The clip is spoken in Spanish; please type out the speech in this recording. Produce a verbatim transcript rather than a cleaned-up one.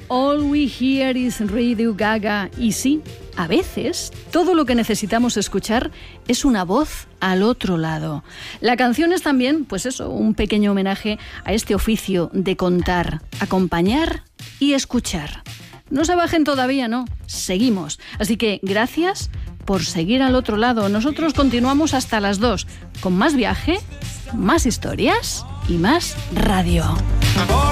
All we hear is Radio Gaga. Y sí, a veces todo lo que necesitamos escuchar es una voz al otro lado. La canción es también, pues eso, un pequeño homenaje a este oficio de contar, acompañar y escuchar. No se bajen todavía, ¿no? Seguimos. Así que gracias por seguir al otro lado. Nosotros continuamos hasta las dos con más viaje, más historias y más radio.